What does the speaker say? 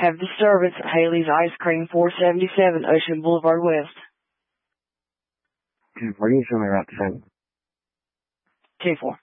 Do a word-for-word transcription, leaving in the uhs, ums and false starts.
Have disturbance at Haley's Ice Cream, four seventy-seven Ocean Boulevard West. Two four, you can show me around ten. Two four.